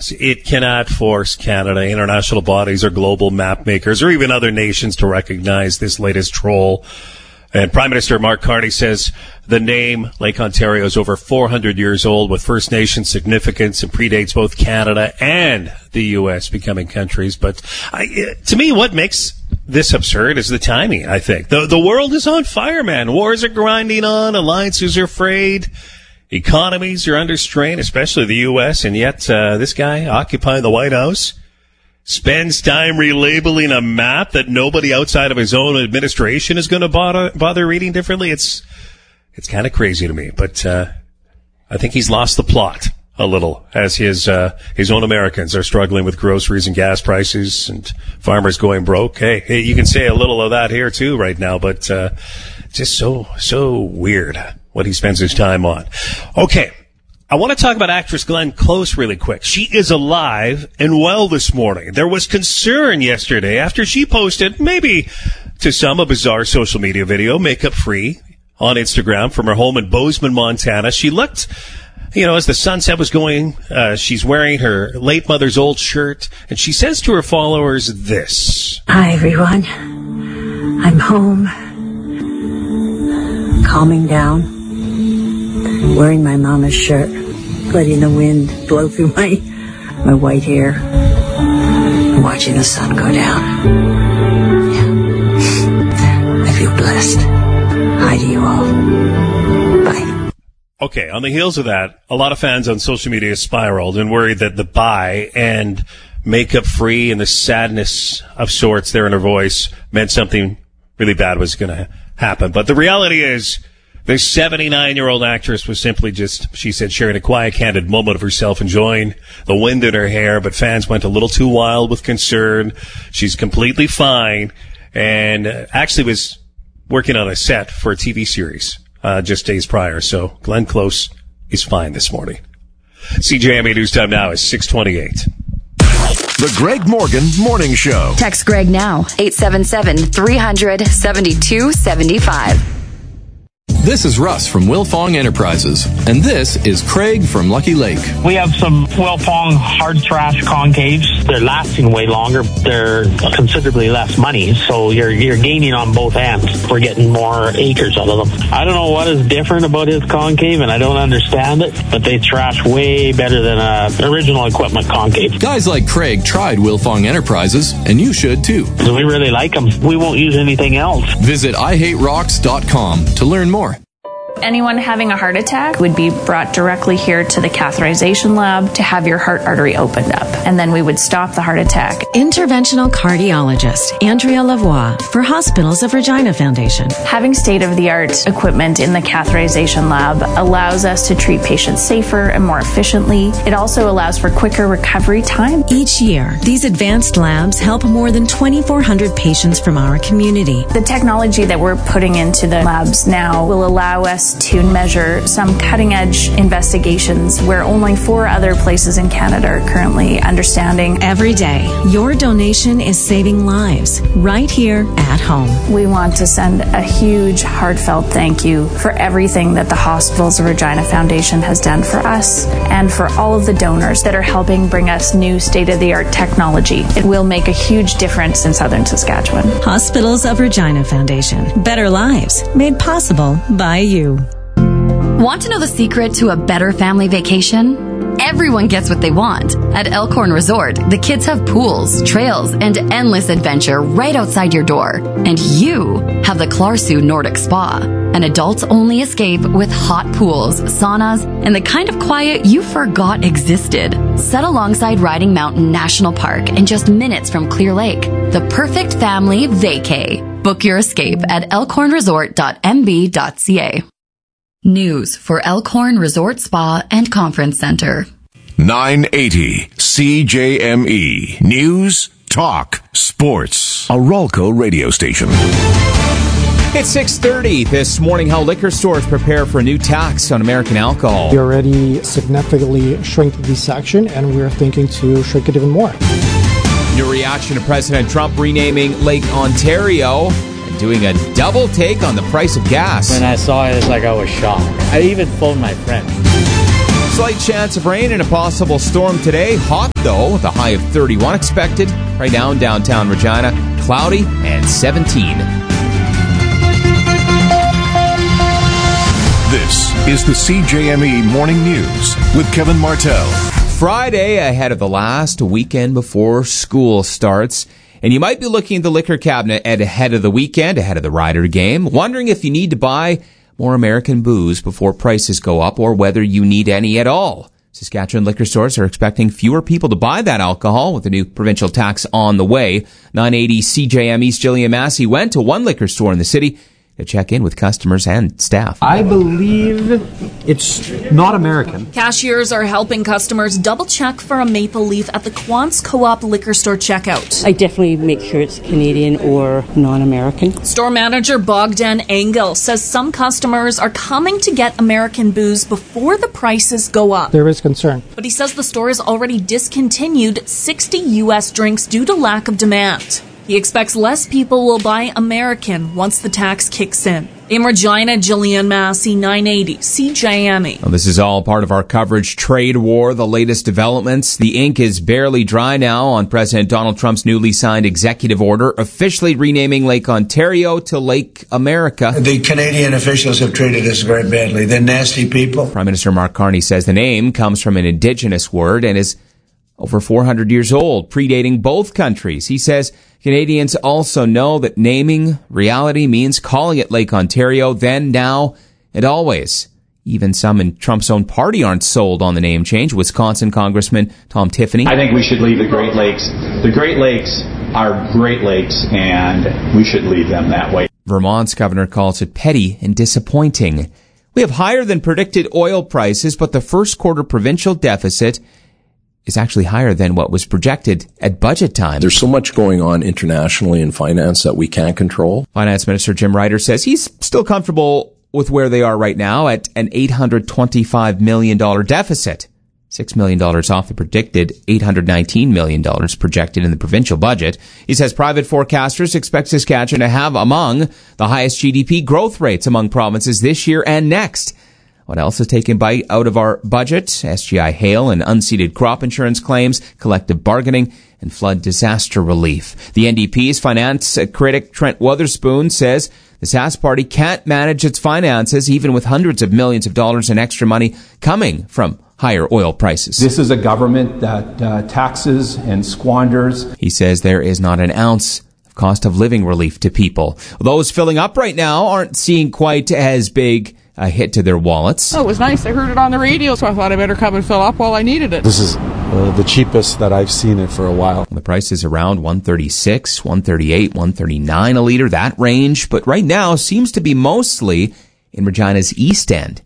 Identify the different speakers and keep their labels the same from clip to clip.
Speaker 1: It cannot force Canada, international bodies, or global map makers, or even other nations to recognize this latest troll. And Prime Minister Mark Carney says the name Lake Ontario is over 400 years old with First Nation significance and predates both Canada and the U.S. becoming countries. But to me, what makes this absurd is the timing, I think. The world is on fire, man. Wars are grinding on. Alliances are frayed. Economies are under strain, especially the U.S., and yet this guy occupying the White House spends time relabeling a map that nobody outside of his own administration is going to bother reading differently. It's kind of crazy to me, but I think he's lost the plot a little as his own Americans are struggling with groceries and gas prices and farmers going broke. Hey, you can say a little of that here too right now, but just so weird what he spends his time on. Okay, I want to talk about actress Glenn Close really quick. She is alive and well this morning. There was concern yesterday after she posted, maybe to some, a bizarre social media video, makeup free, on Instagram from her home in Bozeman, Montana. She looked, as the sunset was going, she's wearing her late mother's old shirt, and she says to her followers this.
Speaker 2: Hi, everyone. I'm home. Calming down. Wearing my mama's shirt, letting the wind blow through my white hair, and watching the sun go down. Yeah. I feel blessed. Hi to you all. Bye.
Speaker 1: Okay, on the heels of that, a lot of fans on social media spiraled and worried that the bye and makeup free and the sadness of sorts there in her voice meant something really bad was going to happen. But the reality is, this 79-year-old actress was simply just, she said, sharing a quiet, candid moment of herself enjoying the wind in her hair, but fans went a little too wild with concern. She's completely fine and actually was working on a set for a TV series just days prior. So Glenn Close is fine this morning. CJMA News Time now is 6:28.
Speaker 3: The Greg Morgan Morning Show.
Speaker 4: Text Greg now, 877-300-7275.
Speaker 5: This is Russ from Wilfong Enterprises, and this is Craig from Lucky Lake.
Speaker 6: We have some Wilfong hard trash concaves. They're lasting way longer. They're considerably less money, so you're gaining on both ends. We're getting more acres out of them. I don't know what is different about his concave, and I don't understand it, but they trash way better than original equipment concave.
Speaker 5: Guys like Craig tried Wilfong Enterprises, and you should too.
Speaker 6: We really like them. We won't use anything else.
Speaker 5: Visit IHateRocks.com to learn more.
Speaker 7: Anyone having a heart attack would be brought directly here to the catheterization lab to have your heart artery opened up. And then we would stop the heart attack.
Speaker 8: Interventional cardiologist Andrea Lavoie for Hospitals of Regina Foundation.
Speaker 7: Having state-of-the-art equipment in the catheterization lab allows us to treat patients safer and more efficiently. It also allows for quicker recovery time.
Speaker 8: Each year, these advanced labs help more than 2,400 patients from our community.
Speaker 7: The technology that we're putting into the labs now will allow us to measure some cutting-edge investigations where only 4 other places in Canada are currently understanding.
Speaker 8: Every day, your donation is saving lives right here at home.
Speaker 7: We want to send a huge, heartfelt thank you for everything that the Hospitals of Regina Foundation has done for us and for all of the donors that are helping bring us new state-of-the-art technology. It will make a huge difference in Southern Saskatchewan.
Speaker 8: Hospitals of Regina Foundation. Better lives made possible by you.
Speaker 4: Want to know the secret to a better family vacation? Everyone gets what they want. At Elkhorn Resort, the kids have pools, trails, and endless adventure right outside your door. And you have the Clarsu Nordic Spa, an adults-only escape with hot pools, saunas, and the kind of quiet you forgot existed. Set alongside Riding Mountain National Park and just minutes from Clear Lake. The perfect family vacay. Book your escape at elkhornresort.mb.ca. News for Elkhorn Resort Spa and Conference Center.
Speaker 3: 980 CJME. News, talk, sports. A Rolco radio station.
Speaker 9: It's 6:30 this morning. How liquor stores prepare for a new tax on American alcohol.
Speaker 10: We already significantly shrunk the section, and we're thinking to shrink it even more.
Speaker 9: Your reaction to President Trump renaming Lake Ontario and doing a double take on the price of gas.
Speaker 11: When I saw it, it's like I was shocked. I even phoned my friend.
Speaker 9: Slight chance of rain and a possible storm today. Hot, though, with a high of 31 expected. Right now in downtown Regina, cloudy and 17.
Speaker 3: This is the CJME Morning News with Kevin Martell.
Speaker 9: Friday ahead of the last weekend before school starts. And you might be looking at the liquor cabinet ahead of the weekend, ahead of the Rider game, wondering if you need to buy more American booze before prices go up or whether you need any at all. Saskatchewan liquor stores are expecting fewer people to buy that alcohol with the new provincial tax on the way. 980 CJME's Jillian Massey went to one liquor store in the city to check in with customers and staff.
Speaker 11: I believe it's not American.
Speaker 12: Cashiers are helping customers double-check for a maple leaf at the Quants Co-op liquor store checkout.
Speaker 2: I definitely make sure it's Canadian or non-American.
Speaker 12: Store manager Bogdan Engel says some customers are coming to get American booze before the prices go up.
Speaker 10: There is concern.
Speaker 12: But he says the store has already discontinued 60 U.S. drinks due to lack of demand. He expects less people will buy American once the tax kicks in. In Regina, Jillian Massey, 980 CJME.
Speaker 9: Well, this is all part of our coverage. Trade war, the latest developments. The ink is barely dry now on President Donald Trump's newly signed executive order, officially renaming Lake Ontario to Lake America.
Speaker 13: The Canadian officials have treated us very badly. They're nasty people.
Speaker 9: Prime Minister Mark Carney says the name comes from an Indigenous word and is over 400 years old, predating both countries. He says Canadians also know that naming reality means calling it Lake Ontario then, now, and always. Even some in Trump's own party aren't sold on the name change. Wisconsin Congressman Tom Tiffany.
Speaker 14: I think we should leave the Great Lakes. The Great Lakes are Great Lakes, and we should leave them that way.
Speaker 9: Vermont's governor calls it petty and disappointing. We have higher than predicted oil prices, but the first quarter provincial deficit is actually higher than what was projected at budget time.
Speaker 15: There's so much going on internationally in finance that we can't control.
Speaker 9: Finance Minister Jim Ryder says he's still comfortable with where they are right now at an $825 million deficit. $6 million off the predicted $819 million projected in the provincial budget. He says private forecasters expect Saskatchewan to have among the highest GDP growth rates among provinces this year and next. What else is taking bite out of our budget? SGI hail and unceded crop insurance claims, collective bargaining, and flood disaster relief. The NDP's finance critic Trent Wotherspoon says the Sask Party can't manage its finances even with hundreds of millions of dollars in extra money coming from higher oil prices.
Speaker 11: This is a government that taxes and squanders.
Speaker 9: He says there is not an ounce of cost of living relief to people. Those filling up right now aren't seeing quite as big a hit to their wallets.
Speaker 16: Oh, it was nice. I heard it on the radio, so I thought I better come and fill up while I needed it.
Speaker 17: This is the cheapest that I've seen it for a while.
Speaker 9: The price is around $1.36, $1.38, $1.39 a liter, that range. But right now seems to be mostly in Regina's East End.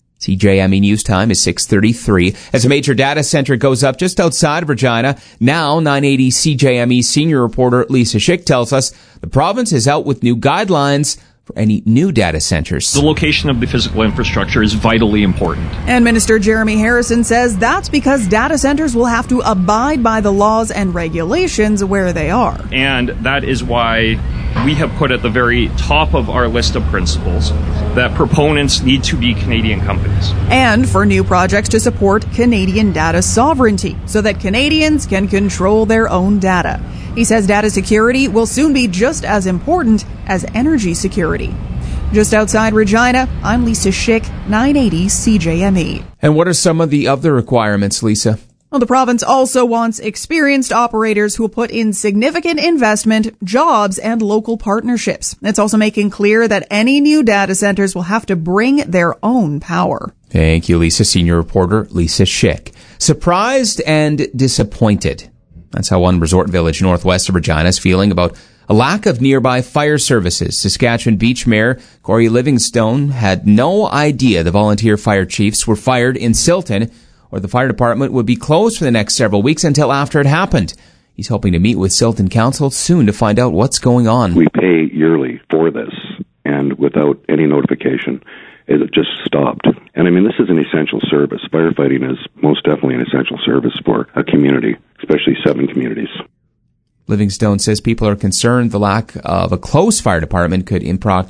Speaker 9: CJME News Time is 6:33. As a major data center goes up just outside of Regina, now 980 CJME senior reporter Lisa Schick tells us the province is out with new guidelines for any new data centers.
Speaker 18: The location of the physical infrastructure is vitally important.
Speaker 19: And Minister Jeremy Harrison says that's because data centers will have to abide by the laws and regulations where they are.
Speaker 18: And that is why we have put at the very top of our list of principles that proponents need to be Canadian companies.
Speaker 19: And for new projects to support Canadian data sovereignty so that Canadians can control their own data. He says data security will soon be just as important as energy security. Just outside Regina, I'm Lisa Schick, 980 CJME.
Speaker 9: And what are some of the other requirements, Lisa?
Speaker 19: Well, the province also wants experienced operators who will put in significant investment, jobs, and local partnerships. It's also making clear that any new data centers will have to bring their own power.
Speaker 9: Thank you, Lisa. Senior reporter Lisa Schick. Surprised and disappointed. That's how one resort village northwest of Regina is feeling about a lack of nearby fire services. Saskatchewan Beach Mayor Corey Livingstone had no idea the volunteer fire chiefs were fired in Silton, or the fire department would be closed for the next several weeks until after it happened. He's hoping to meet with Silton Council soon to find out what's going on.
Speaker 20: We pay yearly for this, and without any notification, it just stopped. And I mean, this is an essential service. Firefighting is most definitely an essential service for a community, especially 7 communities.
Speaker 9: Livingstone says people are concerned the lack of a close fire department could impact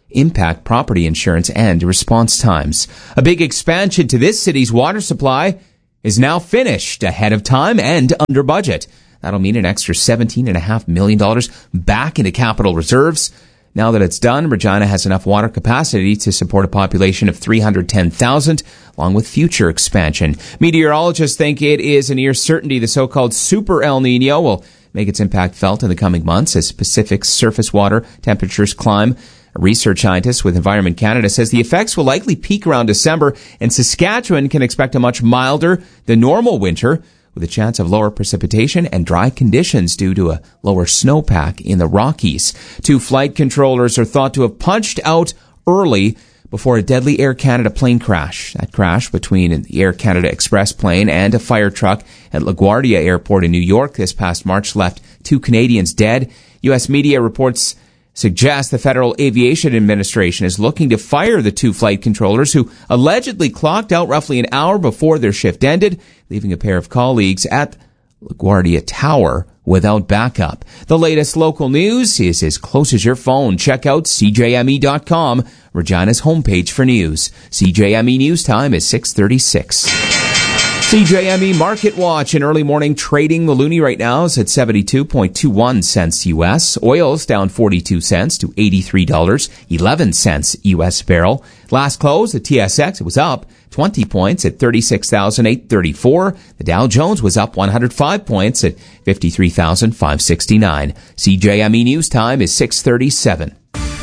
Speaker 9: impact property insurance and response times. A big expansion to this city's water supply is now finished ahead of time and under budget. That'll mean an extra $17.5 million back into capital reserves. Now that it's done, Regina has enough water capacity to support a population of 310,000, along with future expansion. Meteorologists think it is a near certainty the so-called Super El Nino will make its impact felt in the coming months as Pacific's surface water temperatures climb. A research scientist with Environment Canada says the effects will likely peak around December, and Saskatchewan can expect a much milder than normal winter, with a chance of lower precipitation and dry conditions due to a lower snowpack in the Rockies. 2 flight controllers are thought to have punched out early before a deadly Air Canada plane crash. That crash between the Air Canada Express plane and a fire truck at LaGuardia Airport in New York this past March left 2 Canadians dead. U.S. media reports suggest the Federal Aviation Administration is looking to fire the 2 flight controllers who allegedly clocked out roughly an hour before their shift ended, leaving a pair of colleagues at LaGuardia Tower without backup. The latest local news is as close as your phone. Check out CJME.com, Regina's homepage for news. CJME News Time is 6:36. CJME Market Watch in early morning trading. The loonie right now is at 72.21 cents U.S. Oil's down 42 cents to $83.11 U.S. barrel. Last close, the TSX, it was up 20 points at 36,834. The Dow Jones was up 105 points at 53,569. CJME News Time is 6:37.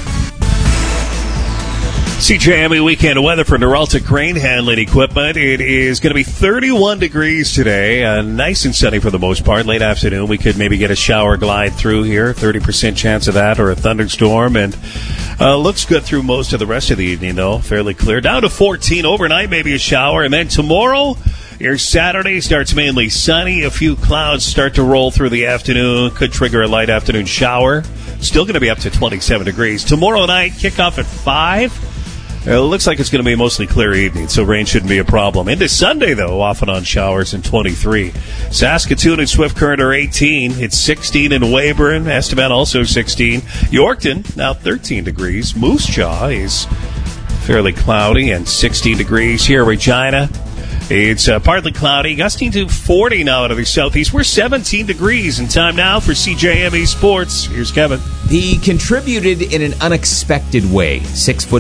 Speaker 1: CJME weekend weather for Noralta Grain Handling Equipment. It is going to be 31 degrees today. Nice and sunny for the most part. Late afternoon, we could maybe get a shower glide through here. 30% chance of that or a thunderstorm. And looks good through most of the rest of the evening, though. Fairly clear. Down to 14 overnight, maybe a shower. And then tomorrow, your Saturday starts mainly sunny. A few clouds start to roll through the afternoon. Could trigger a light afternoon shower. Still going to be up to 27 degrees. Tomorrow night, kickoff at 5. It looks like it's going to be a mostly clear evening, so rain shouldn't be a problem. Into Sunday, though, off and on showers in 23. Saskatoon and Swift Current are 18. It's 16 in Weyburn. Estevan also 16. Yorkton, now 13 degrees. Moose Jaw is fairly cloudy and 16 degrees here. Regina, it's partly cloudy, gusting to 40 now out of the southeast. We're 17 degrees, and time now for CJME Sports. Here's Kevin.
Speaker 9: He contributed in an unexpected way. 6'5",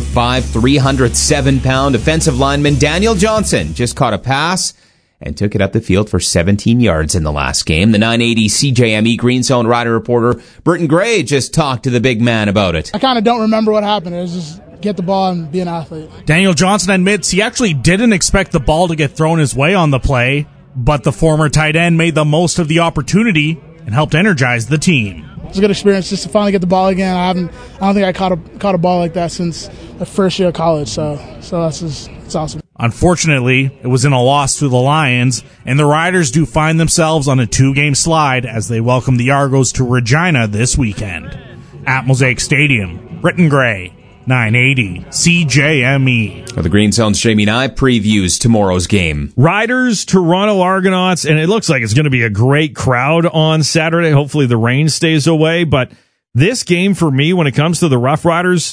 Speaker 9: 307-pound defensive lineman Daniel Johnson just caught a pass and took it up the field for 17 yards in the last game. The 980 CJME Green Zone Rider reporter Britton Gray just talked to the big man about it.
Speaker 21: I kind of don't remember what happened. It was just get the ball and be an athlete.
Speaker 22: Daniel Johnson admits he actually didn't expect the ball to get thrown his way on the play, but the former tight end made the most of the opportunity and helped energize the team.
Speaker 21: It was a good experience just to finally get the ball again. I don't think I caught a ball like that since the first year of college, so it's awesome.
Speaker 22: Unfortunately, it was in a loss to the Lions, and the Riders do find themselves on a 2-game slide as they welcome the Argos to Regina this weekend. At Mosaic Stadium, Britton Gray, 980 CJME.
Speaker 9: The Green Zone's Jamie Nye previews tomorrow's game.
Speaker 23: Riders, Toronto Argonauts, and it looks like it's going to be a great crowd on Saturday. Hopefully the rain stays away, but this game for me, when it comes to the Rough Riders,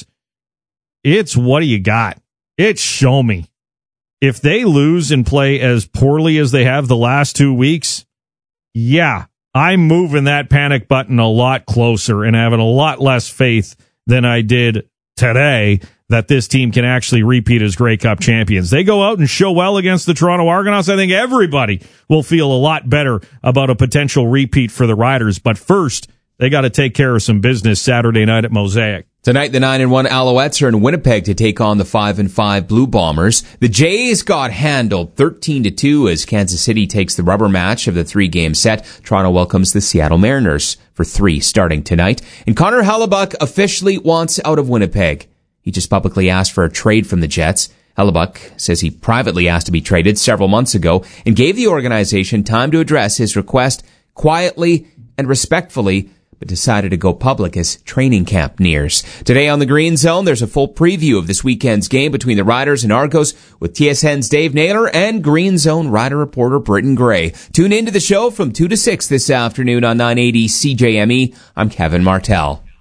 Speaker 23: it's what do you got? It's show me. If they lose and play as poorly as they have the last 2 weeks, yeah, I'm moving that panic button a lot closer and having a lot less faith than I did today that this team can actually repeat as Grey Cup champions. They go out and show well against the Toronto Argonauts. I think everybody will feel a lot better about a potential repeat for the Riders. But first, they got to take care of some business Saturday night at Mosaic.
Speaker 9: Tonight, the 9-1 Alouettes are in Winnipeg to take on the 5-5 Blue Bombers. The Jays got handled 13-2 as Kansas City takes the rubber match of the 3-game set. Toronto welcomes the Seattle Mariners for 3 starting tonight. And Connor Hellebuyck officially wants out of Winnipeg. He just publicly asked for a trade from the Jets. Hellebuyck says he privately asked to be traded several months ago and gave the organization time to address his request quietly and respectfully, but decided to go public as training camp nears. Today on the Green Zone, there's a full preview of this weekend's game between the Riders and Argos with TSN's Dave Naylor and Green Zone Rider reporter Britton Gray. Tune into the show from 2 to 6 this afternoon on 980 CJME. I'm Kevin Martell.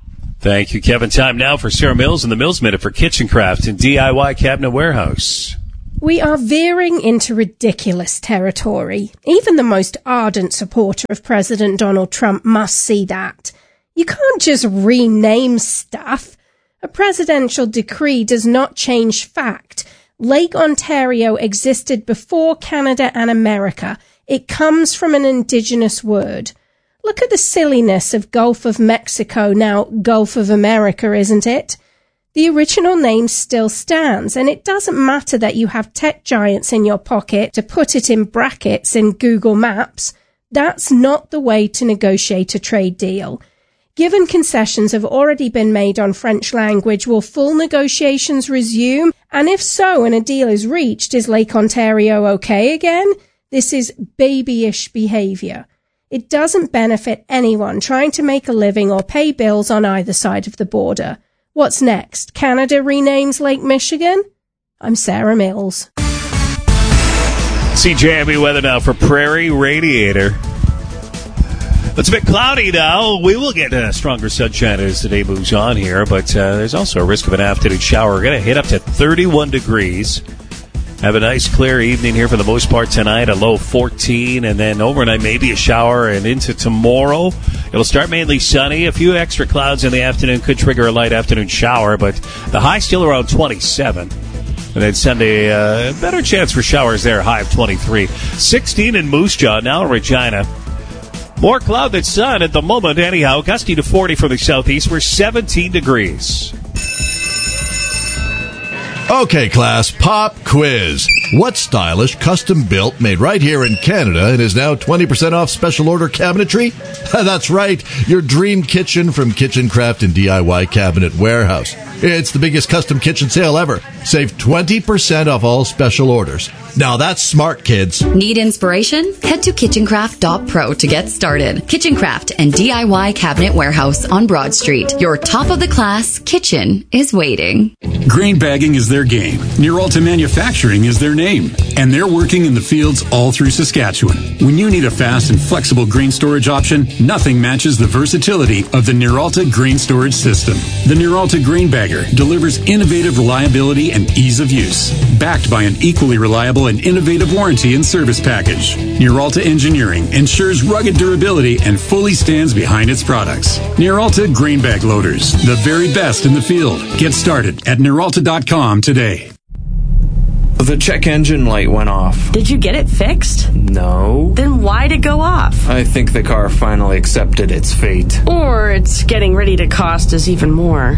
Speaker 1: Thank you, Kevin. Time now for Sarah Mills and the Mills Minute for Kitchen Craft and DIY Cabinet Warehouse.
Speaker 5: We are veering into ridiculous territory. Even the most ardent supporter of President Donald Trump must see that. You can't just rename stuff. A presidential decree does not change fact. Lake Ontario existed before Canada and America. It comes from an indigenous word. Look at the silliness of Gulf of Mexico, now Gulf of America, isn't it? The original name still stands, and it doesn't matter that you have tech giants in your pocket to put it in brackets in Google Maps. That's not the way to negotiate a trade deal. Given concessions have already been made on French language, will full negotiations resume? And if so, and a deal is reached, is Lake Ontario okay again? This is babyish behavior. It doesn't benefit anyone trying to make a living or pay bills on either side of the border. What's next? Canada renames Lake Michigan? I'm Sarah Mills.
Speaker 1: CJME weather now for Prairie Radiator. It's a bit cloudy now. We will get stronger sunshine as the day moves on here, but there's also a risk of an afternoon shower. We're going to hit up to 31 degrees. Have a nice clear evening here for the most part tonight, a low 14, and then overnight maybe a shower, and into tomorrow it'll start mainly sunny. A few extra clouds in the afternoon could trigger a light afternoon shower, but the high still around 27. And then Sunday, better chance for showers there, high of 23. 16 in Moose Jaw, now in Regina. More cloud than sun at the moment anyhow. Gusty to 40 from the southeast. We're 17 degrees.
Speaker 6: Okay, class, pop quiz. What stylish, custom-built, made right here in Canada and is now 20% off special order cabinetry? That's right, your dream kitchen from Kitchen Craft and DIY Cabinet Warehouse. It's the biggest custom kitchen sale ever. Save 20% off all special orders. Now that's smart, kids.
Speaker 4: Need inspiration? Head to kitchencraft.pro to get started. KitchenCraft and DIY Cabinet Warehouse on Broad Street. Your top-of-the-class kitchen is waiting.
Speaker 7: Grain bagging is their game. Nearalta Manufacturing is their name. And they're working in the fields all through Saskatchewan. When you need a fast and flexible grain storage option, nothing matches the versatility of the Nearalta Grain Storage System. The Nearalta Grain Bagger delivers innovative reliability and ease of use, backed by an equally reliable and innovative warranty and service package. Nearalta Engineering ensures rugged durability and fully stands behind its products. Nearalta Grain Bag Loaders, the very best in the field. Get started at Nearalta.com today.
Speaker 24: The check engine light went off.
Speaker 25: Did you get it fixed?
Speaker 24: No.
Speaker 25: Then why'd it go off?
Speaker 24: I think the car finally accepted its fate.
Speaker 25: Or it's getting ready to cost us even more.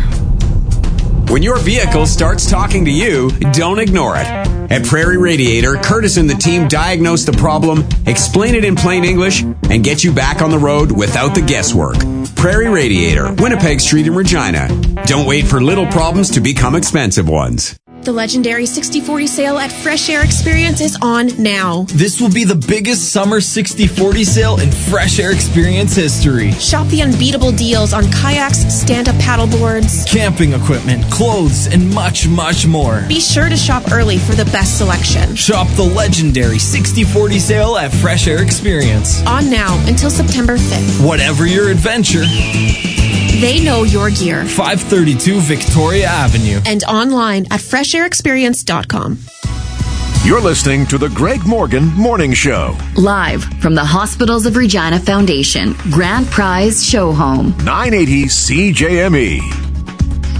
Speaker 26: When your vehicle starts talking to you, don't ignore it. At Prairie Radiator, Curtis and the team diagnose the problem, explain it in plain English, and get you back on the road without the guesswork. Prairie Radiator, Winnipeg Street in Regina. Don't wait for little problems to become expensive ones.
Speaker 27: The legendary 60/40 sale at Fresh Air Experience is on now.
Speaker 28: This will be the biggest summer 60/40 sale in Fresh Air Experience history.
Speaker 27: Shop the unbeatable deals on kayaks, stand-up paddleboards,
Speaker 28: camping equipment, clothes, and much, much more.
Speaker 27: Be sure to shop early for the best selection.
Speaker 28: Shop the legendary 60/40 sale at Fresh Air Experience.
Speaker 27: On now until September 5th.
Speaker 28: Whatever your adventure,
Speaker 27: they know your gear.
Speaker 28: 532 Victoria Avenue.
Speaker 27: And online at freshairexperience.com.
Speaker 3: You're listening to the Greg Morgan Morning Show.
Speaker 4: Live from the Hospitals of Regina Foundation, Grand Prize Show Home.
Speaker 3: 980 CJME.